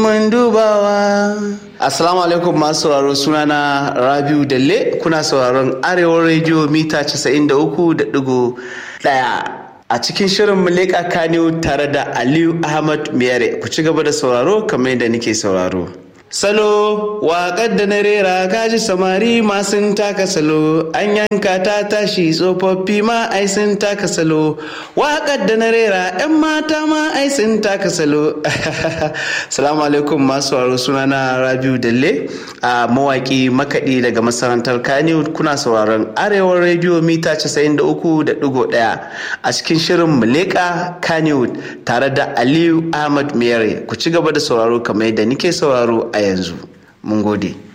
mun dubawa. Assalamu alaikum masu sauraro, sunana Rabiu Dalle, kuna sauraron Arewa Radio mita 93.1 a cikin shirin Muleka Kano tare da Aliyu Ahmad Miyare. Ku ci gaba da sauraro kamar yadda nake sauraro. Salo waƙar da na rera kaji samari ma sun taka salo, an yanka ta tashi tsofaffi ma ai sun taka salo, waƙar da na rera 'yan mata ma ai sun taka salo. Salamu alaikum masu sauraro, sunana Rabiu Dalle, a mawaƙi makaɗi daga masarantar Kano. Kuna sauraron Arewa Radio mita 93.1 a cikin shirin Muleka Kano tare da Aliyu Ahmad Miyare. Ku ci gaba da sauraro kamar yadda nike sauraro a yanzu. Mun gode.